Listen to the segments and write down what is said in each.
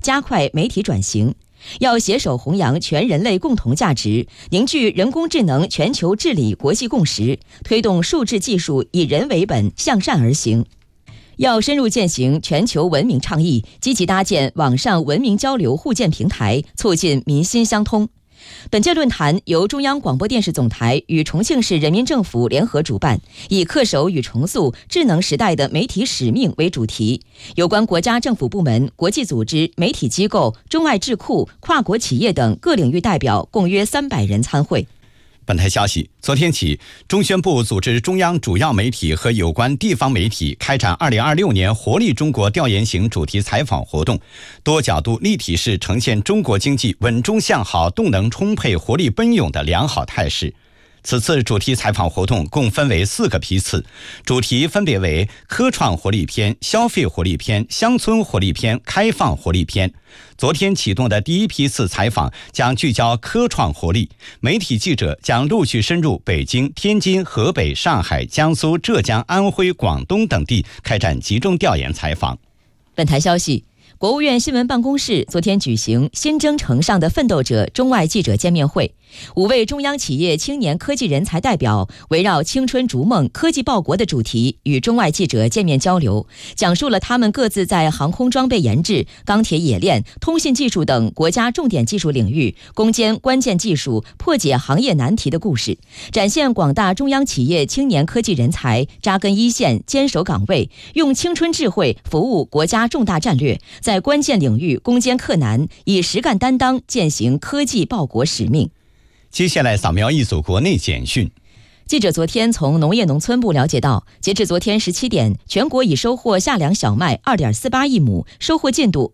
加快媒体转型，要携手弘扬全人类共同价值，凝聚人工智能全球治理国际共识，推动数字技术以人为本，向善而行。要深入践行全球文明倡议，积极搭建网上文明交流互鉴平台，促进民心相通。本届论坛由中央广播电视总台与重庆市人民政府联合主办，以恪守与重塑智能时代的媒体使命为主题，有关国家政府部门、国际组织、媒体机构、中外智库、跨国企业等各领域代表共约300人参会。 本台消息，昨天起，中宣部组织中央主要媒体和有关地方媒体开展2026年活力中国调研型主题采访活动，多角度立体式呈现中国经济稳中向好、动能充沛、活力奔涌的良好态势。此次主题采访活动共分为4个批次，主题分别为科创活力篇、消费活力篇、乡村活力篇、开放活力篇。昨天启动的第1批次采访将聚焦科创活力，媒体记者将陆续深入北京、天津、河北、上海、江苏、浙江、安徽、广东等地开展集中调研采访。 本台消息，国务院新闻办公室昨天举行新征程上的奋斗者中外记者见面会，5位中央企业青年科技人才代表围绕青春逐梦、科技报国的主题与中外记者见面交流，讲述了他们各自在航空装备研制、钢铁冶炼、通信技术等国家重点技术领域攻坚关键技术、破解行业难题的故事，展现广大中央企业青年科技人才扎根一线、坚守岗位，用青春智慧服务国家重大战略，在关键领域攻坚克难，以实干担当践行科技报国使命。 接下来扫描一组国内简讯。 记者昨天从农业农村部了解到，截至昨天17点，全国已收获夏粮小麦 2.48亿亩，收获进度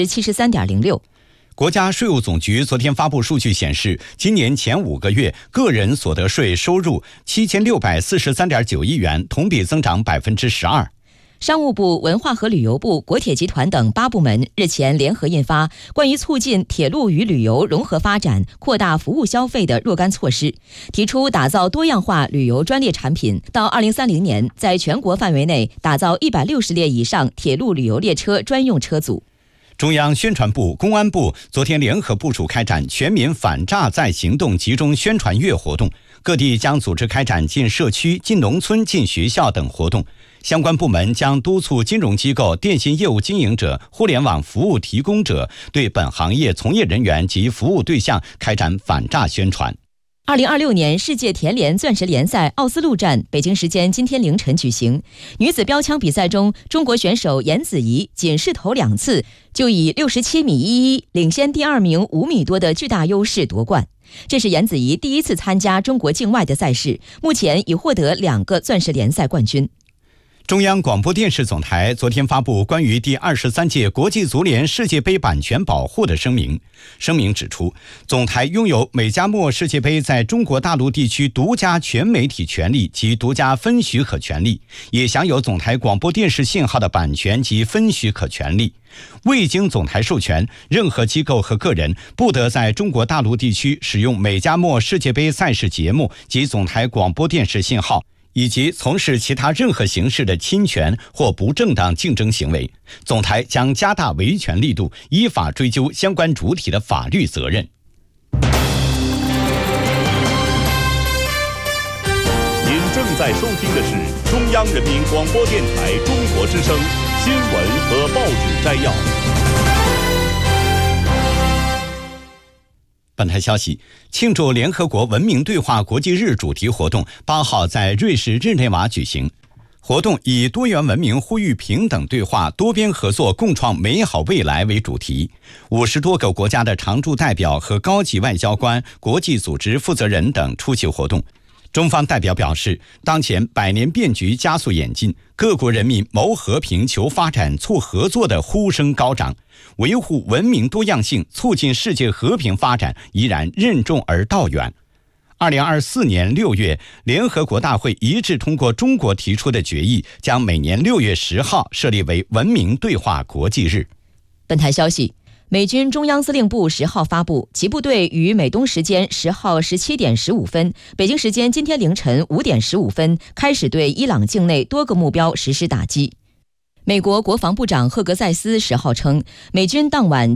73.06%。 国家税务总局昨天发布数据显示，今年前5个月个人所得税收入7643.9亿元，同比增长 12%。 商务部、文化和旅游部、国铁集团等8部门日前联合印发关于促进铁路与旅游融合发展、扩大服务消费的若干措施，提出打造多样化旅游专列产品，到2030年在全国范围内打造160列以上铁路旅游列车专用车组。 中央宣传部、公安部昨天联合部署开展全民反诈再行动集中宣传月活动，各地将组织开展进社区、进农村、进学校等活动。相关部门将督促金融机构、电信业务经营者、互联网服务提供者对本行业从业人员及服务对象开展反诈宣传。 2026年世界田联钻石联赛奥斯陆站北京时间今天凌晨举行，女子标枪比赛中，中国选手严子怡仅试投2次就以67.11米领先第2名5米多的巨大优势夺冠。这是严子怡第1次参加中国境外的赛事，目前已获得2个钻石联赛冠军。 中央广播电视总台昨天发布关于第23届国际足联世界杯版权保护的声明。声明指出，总台拥有美加墨世界杯在中国大陆地区独家全媒体权利及独家分许可权利，也享有总台广播电视信号的版权及分许可权利。未经总台授权，任何机构和个人不得在中国大陆地区使用美加墨世界杯赛事节目及总台广播电视信号，以及从事其他任何形式的侵权或不正当竞争行为。总台将加大维权力度，依法追究相关主体的法律责任。 您正在收听的是中央人民广播电台中国之声新闻和报纸摘要。 本台消息，庆祝联合国文明对话国际日主题活动8号在瑞士日内瓦举行。活动以多元文明呼吁平等对话、多边合作共创美好未来为主题。50多个国家的常驻代表和高级外交官、国际组织负责人等出席活动。中方代表表示，当前百年变局加速演进，各国人民谋和平、求发展、促合作的呼声高涨，维护文明多样性、促进世界和平发展依然任重而道远。2024年6月，联合国大会一致通过中国提出的决议，将每年6月10号设立为文明对话国际日。 本台消息，美军中央司令部10号发布，其部队于美东时间10号17点15分，北京时间今天凌晨5点15分开始对伊朗境内多个目标实施打击。美国国防部长赫格塞斯10号称，美军当晚